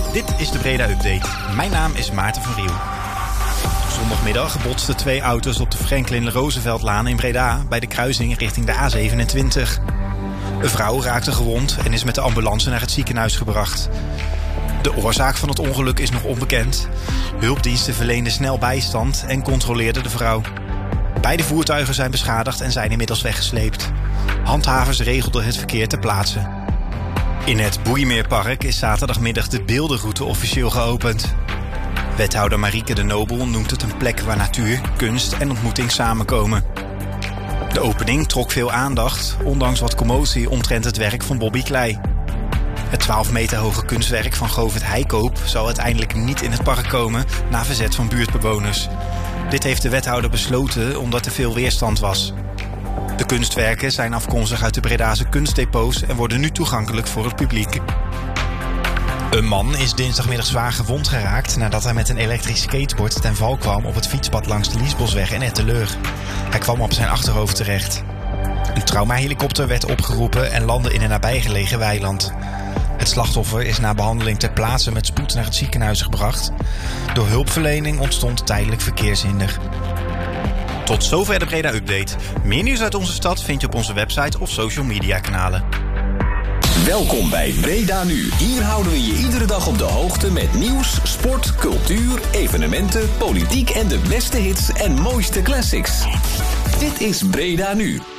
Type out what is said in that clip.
Dit is de Breda Update. Mijn naam is Maarten van Riel. Zondagmiddag botsten 2 auto's op de Franklin Rooseveltlaan in Breda bij de kruising richting de A27. Een vrouw raakte gewond en is met de ambulance naar het ziekenhuis gebracht. De oorzaak van het ongeluk is nog onbekend. Hulpdiensten verleenden snel bijstand en controleerden de vrouw. Beide voertuigen zijn beschadigd en zijn inmiddels weggesleept. Handhavers regelden het verkeer ter plaatse. In het Boeimeerpark is zaterdagmiddag de beeldenroute officieel geopend. Wethouder Marieke de Nobel noemt het een plek waar natuur, kunst en ontmoeting samenkomen. De opening trok veel aandacht, ondanks wat commotie omtrent het werk van Bobby Klei. Het 12 meter hoge kunstwerk van Govert Heikoop zal uiteindelijk niet in het park komen na verzet van buurtbewoners. Dit heeft de wethouder besloten omdat er veel weerstand was. De kunstwerken zijn afkomstig uit de Bredase kunstdepots en worden nu toegankelijk voor het publiek. Een man is dinsdagmiddag zwaar gewond geraakt nadat hij met een elektrisch skateboard ten val kwam op het fietspad langs de Liesbosweg in Etteleur. Hij kwam op zijn achterhoofd terecht. Een traumahelikopter werd opgeroepen en landde in een nabijgelegen weiland. Het slachtoffer is na behandeling ter plaatse met spoed naar het ziekenhuis gebracht. Door hulpverlening ontstond tijdelijk verkeershinder. Tot zover de Breda Update. Meer nieuws uit onze stad vind je op onze website of social media kanalen. Welkom bij Breda Nu. Hier houden we je iedere dag op de hoogte met nieuws, sport, cultuur, evenementen, politiek en de beste hits en mooiste classics. Dit is Breda Nu.